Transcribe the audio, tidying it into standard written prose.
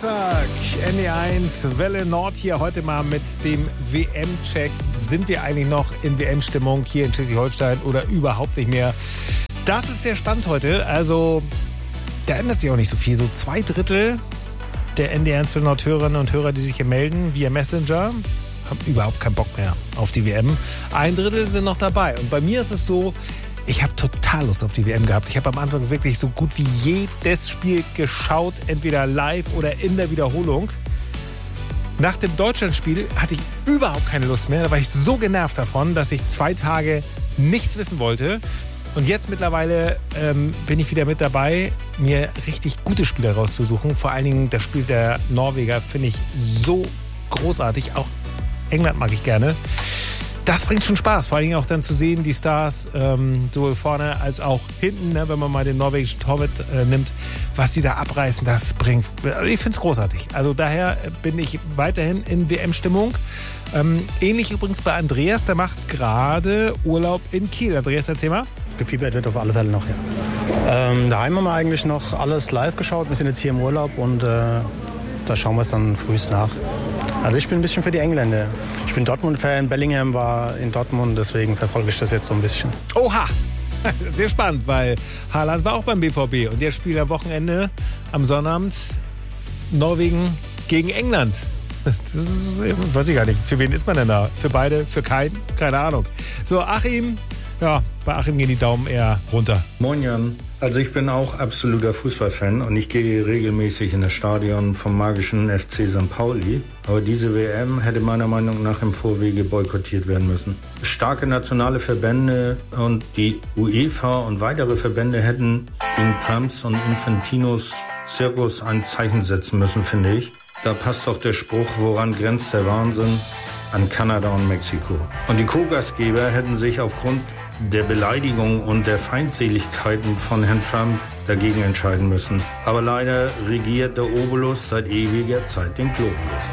Donnerstag, NDR1, Welle Nord hier heute mal mit dem WM-Check. Sind wir eigentlich noch in WM-Stimmung hier in Schleswig-Holstein oder überhaupt nicht mehr? Das ist der Stand heute. Also, da ändert sich auch nicht so viel. So 2/3 der NDR1 Welle Nord-Hörerinnen und Hörer, die sich hier melden via Messenger, haben überhaupt keinen Bock mehr auf die WM. 1/3 sind noch dabei. Und bei mir ist es so, ich habe total Lust auf die WM gehabt. Ich habe am Anfang wirklich so gut wie jedes Spiel geschaut, entweder live oder in der Wiederholung. Nach dem Deutschlandspiel hatte ich überhaupt keine Lust mehr. Da war ich so genervt davon, dass ich 2 Tage nichts wissen wollte. Und jetzt mittlerweile bin ich wieder mit dabei, mir richtig gute Spiele rauszusuchen. Vor allen Dingen das Spiel der Norweger finde ich so großartig. Auch England mag ich gerne. Das bringt schon Spaß, vor allen Dingen auch dann zu sehen, die Stars sowohl vorne als auch hinten, ne, wenn man mal den norwegischen Torwart nimmt, was die da abreißen, das bringt, ich finde es großartig. Also daher bin ich weiterhin in WM-Stimmung. Ähnlich übrigens bei Andreas, der macht gerade Urlaub in Kiel. Andreas, erzähl mal. Gefiebert wird auf alle Fälle noch, ja. Daheim haben wir eigentlich noch alles live geschaut. Wir sind jetzt hier im Urlaub und da schauen wir es dann frühest nach. Also ich bin ein bisschen für die Engländer. Ich bin Dortmund-Fan, Bellingham war in Dortmund, deswegen verfolge ich das jetzt so ein bisschen. Oha, sehr spannend, weil Haaland war auch beim BVB und der spielt am Wochenende, am Sonnabend, Norwegen gegen England. Das ist, weiß ich gar nicht, für wen ist man denn da? Für beide, für keinen? Keine Ahnung. So, Achim, ja, bei Achim gehen die Daumen eher runter. Moin Jan, also ich bin auch absoluter Fußballfan und ich gehe regelmäßig in das Stadion vom magischen FC St. Pauli. Aber diese WM hätte meiner Meinung nach im Vorwege boykottiert werden müssen. Starke nationale Verbände und die UEFA und weitere Verbände hätten gegen Trumps und Infantinos Zirkus ein Zeichen setzen müssen, finde ich. Da passt doch der Spruch, woran grenzt der Wahnsinn? An Kanada und Mexiko. Und die Co-Gastgeber hätten sich aufgrund der Beleidigung und der Feindseligkeiten von Herrn Trump dagegen entscheiden müssen. Aber leider regiert der Obolus seit ewiger Zeit den Globus.